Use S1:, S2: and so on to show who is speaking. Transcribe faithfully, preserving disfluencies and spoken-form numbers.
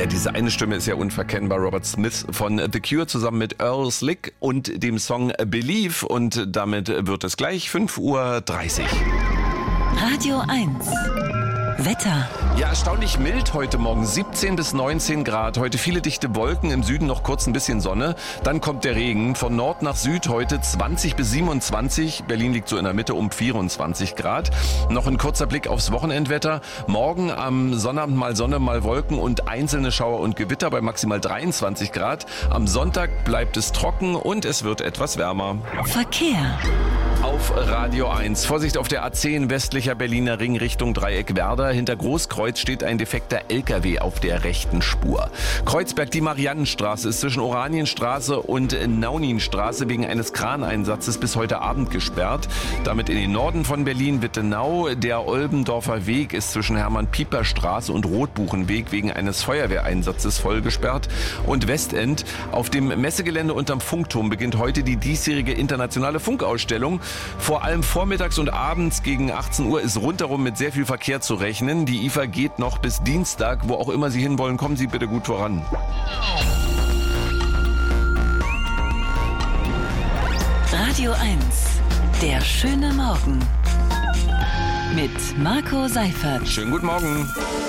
S1: Ja, diese eine Stimme ist ja unverkennbar. Robert Smith von The Cure zusammen mit Earl Slick und dem Song Believe. Und damit wird es gleich fünf Uhr dreißig.
S2: Radio eins. Wetter.
S1: Ja, erstaunlich mild heute Morgen, siebzehn bis neunzehn Grad. Heute viele dichte Wolken, im Süden noch kurz ein bisschen Sonne. Dann kommt der Regen. Von Nord nach Süd heute zwanzig bis siebenundzwanzig. Berlin liegt so in der Mitte um vierundzwanzig Grad. Noch ein kurzer Blick aufs Wochenendwetter. Morgen am Sonnabend mal Sonne, mal Wolken und einzelne Schauer und Gewitter bei maximal dreiundzwanzig Grad. Am Sonntag bleibt es trocken und es wird etwas wärmer.
S2: Verkehr.
S1: Auf Radio eins. Vorsicht auf der A zehn westlicher Berliner Ring Richtung Dreieck Werder. Hinter Großkreuz steht ein defekter L K W auf der rechten Spur. Kreuzberg, die Mariannenstraße ist zwischen Oranienstraße und Nauninstraße wegen eines Kraneinsatzes bis heute Abend gesperrt. Damit in den Norden von Berlin Wittenau. Der Olbendorfer Weg ist zwischen Hermann-Pieper-Straße und Rotbuchenweg wegen eines Feuerwehreinsatzes voll gesperrt. Und Westend. Auf dem Messegelände unterm Funkturm beginnt heute die diesjährige internationale Funkausstellung. Vor allem vormittags und abends gegen achtzehn Uhr ist rundherum mit sehr viel Verkehr zu rechnen. Die I F A geht noch bis Dienstag. Wo auch immer Sie hinwollen, kommen Sie bitte gut voran.
S2: Radio eins. Der schöne Morgen. Mit Marco Seifert.
S1: Schönen guten Morgen.